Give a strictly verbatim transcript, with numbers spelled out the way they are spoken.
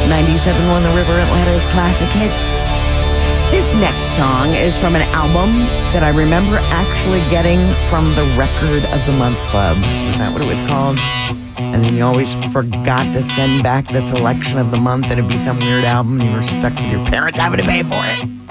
ninety-seven point one The River, Atlanta's classic hits. This next song is from an album that I remember actually getting from the Record of the Month Club. Is that what it was called? And then you always forgot to send back the selection of the month, and it'd be some weird album, and you were stuck with your parents having to pay for it.